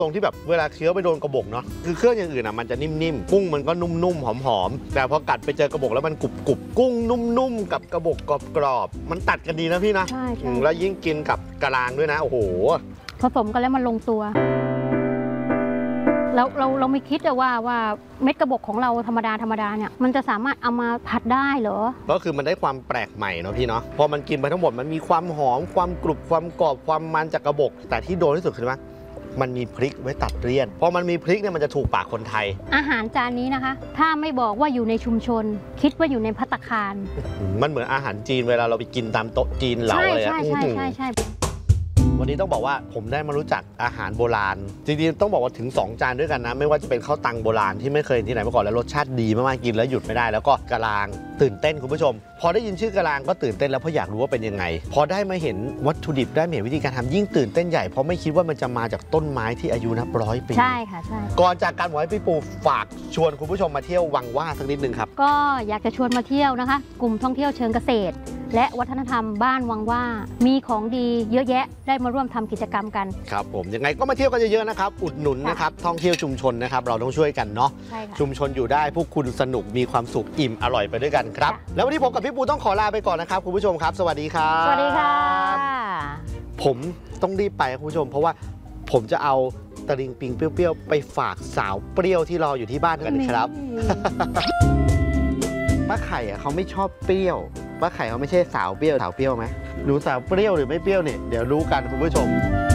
ตรงที่แบบเวลาเคี้ยวไปโดนกระบอกเนาะคือเครื่องอย่างอื่นอ่ะมันจะนิ่มๆกุ้งมันก็นุ่มๆหอมๆแต่พอกัดไปเจอกระบอกแล้วมันกรุบๆกุ้งนุ่มๆกับกระบอกกรอบๆมันตัดกันดีนะพี่นะใช่ใช่แล้วยิ่งกินกับกะลางด้วยนะโอ้โหผสมกันแล้วมันลงตัวเราไม่คิดว่าเม็ดกระบอกของเราธรรมดาเนี่ยมันจะสามารถเอามาผัดได้เหรอก็คือมันได้ความแปลกใหม่เนาะพี่เนาะพอมันกินไปทั้งหมดมันมีความหอมความกรุบความกรอบความมันจากกระบอกแต่ที่โดนที่สุดคือว่ามันมีพริกไว้ตัดเลี่ยนพอมันมีพริกเนี่ยมันจะถูกปากคนไทยอาหารจานนี้นะคะ ถ้าไม่บอกว่าอยู่ในชุมชน คิดว่าอยู่ในภัตตาคารมันเหมือนอาหารจีนเวลาเราไปกินตามโต๊ะจีนเหลาเลยอะใช่วันนี้ต้องบอกว่าผมได้มารู้จักอาหารโบราณจริงๆต้องบอกว่าถึง2 จานด้วยกันนะไม่ว่าจะเป็นข้าวตังโบราณที่ไม่เคยที่ไหนมาก่อนแล้วรสชาติดีมากๆกินแล้วหยุดไม่ได้แล้วก็กะลางตื่นเต้นคุณผู้ชมพอได้ยินชื่อกะลางก็ตื่นเต้นแล้วเพราะอยากรู้ว่าเป็นยังไงพอได้มาเห็นวัตถุดิบได้มาเห็นวิธีการทำยิ่งตื่นเต้นใหญ่เพราะไม่คิดว่ามันจะมาจากต้นไม้ที่อายุนับ100 ปีใช่ค่ะใช่ก่อนจากการไว้พี่ปูฝากชวนคุณผู้ชมมาเที่ยววังว่าสักนิดนึงครับก็อยากจะชวนมาเที่ยวนะคะกลุ่มท่องเที่ยวเชิงเกษตรและวัฒนธรรมบ้านวังว่ามีของดีเยอะแยะได้มาร่วมทำกิจกรรมกันครับผมยังไงก็มาเที่ยวกันเยอะๆนะครับอุดหนุนนะครับท่องเที่ยวชุมชนนะครับเราต้องช่วยกันเนาะชุมชนอยู่ได้พวกคุณสนุกมีความสุขอิ่มอร่อยไปด้วยกันครับแล้ววันนี้ผมกับพี่ปูต้องขอลาไปก่อนนะครับคุณผู้ชมครับสวัสดีครับสวัสดีค่ะผมต้องรีบไปคุณผู้ชมเพราะว่าผมจะเอาตะลิงปิงเปรี้ยวๆไปฝากสาวเปรี้ยวที่รออยู่ที่บ้านกันครับป้าไข่เขาไม่ชอบเปรี้ยวป้าไข่เขาไม่ใช่สาวเปรี้ยวไหมหนูสาวเปรี้ยวหรือไม่เปรี้ยวเนี่ยเดี๋ยวรู้กันคุณผู้ชม